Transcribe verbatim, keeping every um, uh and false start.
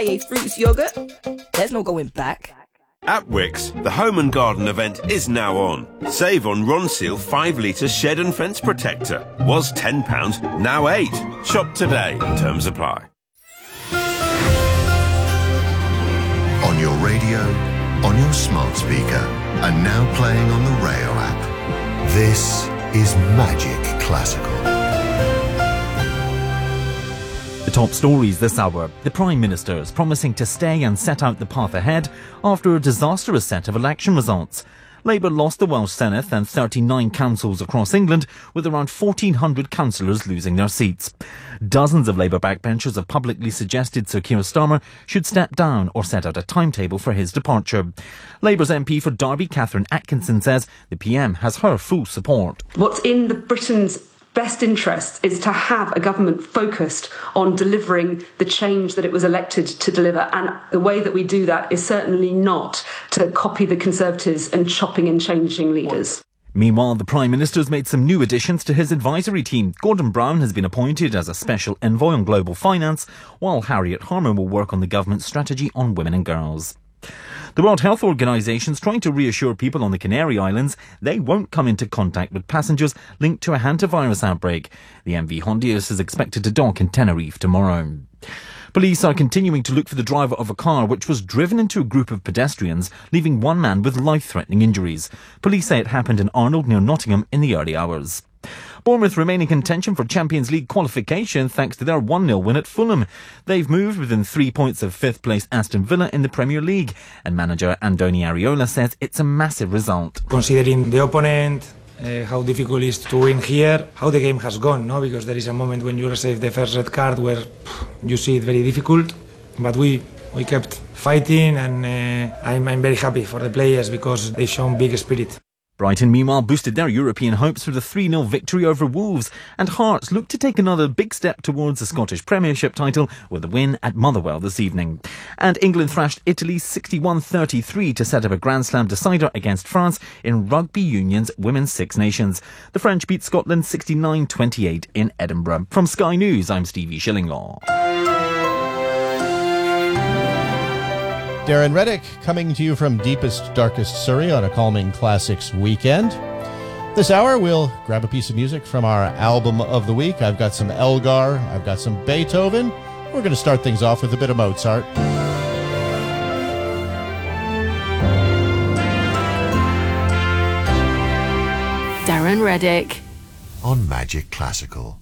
A Fruits yogurt. There's no going back. At Wickes, the Home and Garden event is now on. Save on Ronseal five litre shed and fence protector. Was ten pounds, now eight. Shop today. Terms apply. On your radio, on your smart speaker, and now playing on the Rayo app. This is Magic Classical. The top stories this hour. The Prime Minister is promising to stay and set out the path ahead after a disastrous set of election results. Labour lost the Welsh Senedd and thirty-nine councils across England, with around fourteen hundred councillors losing their seats. Dozens of Labour backbenchers have publicly suggested Sir Keir Starmer should step down or set out a timetable for his departure. Labour's M P for Derby, Catherine Atkinson, says the P M has her full support. What's in the Britain's best interest is to have a government focused on delivering the change that it was elected to deliver, and the way that we do that is certainly not to copy the Conservatives and chopping and changing leaders. Meanwhile, the Prime Minister has made some new additions to his advisory team. Gordon Brown has been appointed as a special envoy on global finance, while Harriet Harman will work on the government's strategy on women and girls. The World Health Organization is trying to reassure people on the Canary Islands they won't come into contact with passengers linked to a hantavirus outbreak. The M V Hondius is expected to dock in Tenerife tomorrow. Police are continuing to look for the driver of a car which was driven into a group of pedestrians, leaving one man with life-threatening injuries. Police say it happened in Arnold near Nottingham in the early hours. Bournemouth remain in contention for Champions League qualification thanks to their one nil win at Fulham. They've moved within three points of fifth place Aston Villa in the Premier League, and manager Andoni Areola says it's a massive result. Considering the opponent, uh, how difficult it is to win here, how the game has gone, no? Because there is a moment when you receive the first red card where pff, you see it very difficult, but we we kept fighting, and uh, I'm, I'm very happy for the players because they've shown big spirit. Brighton, meanwhile, boosted their European hopes with a three nil victory over Wolves, and Hearts look to take another big step towards the Scottish Premiership title with a win at Motherwell this evening. And England thrashed Italy sixty-one thirty-three to set up a Grand Slam decider against France in Rugby Union's Women's Six Nations. The French beat Scotland sixty-nine twenty-eight in Edinburgh. From Sky News, I'm Stevie Shillinglaw. Darren Reddick coming to you from deepest, darkest Surrey on a calming classics weekend. This hour, we'll grab a piece of music from our album of the week. I've got some Elgar, I've got some Beethoven. We're going to start things off with a bit of Mozart. Darren Reddick on Magic Classical.